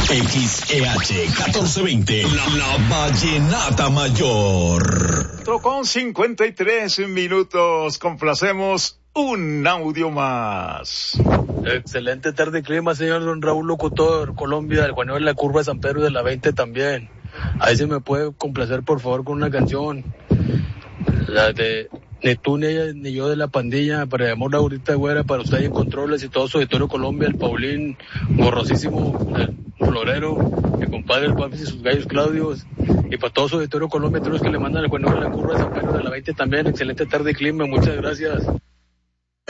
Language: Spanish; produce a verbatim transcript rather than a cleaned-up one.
X E H catorce veinte, la, la Vallenata Mayor. Con cincuenta y tres minutos, complacemos un audio más. Excelente tarde clima, señor don Raúl Locutor, Colombia, del Juaneo de la Curva de San Pedro de la veinte también. Ahí se me puede complacer por favor con una canción, la de Ni tú ni ella ni yo de la pandilla, para llamar Laurita Güera, para usted en controles y todo su auditorio Colombia, el Paulín, borrosísimo, el Florero, mi compadre el Papis y sus gallos Claudios, y para todo su auditorio Colombia, todos los que le mandan el Juaneo de la Curva de San Pedro de la veinte también. Excelente tarde clima, muchas gracias.